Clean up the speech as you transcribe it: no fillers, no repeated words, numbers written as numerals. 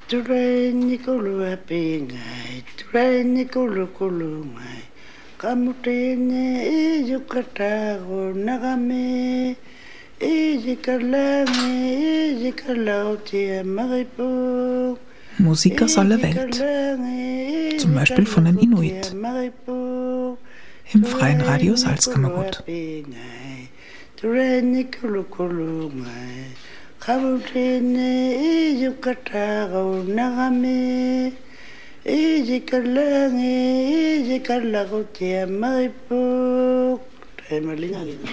Turaini kulu apingai, turaini kulu ngai. Kamutene ijukatago nagame, ijikalame, ijikalautia maripu. Musik aus aller Welt, zum Beispiel von den Inuit, im Freien Radio Salzkammergut. Kamutene ijukatago nagame, ijikalautia maripu.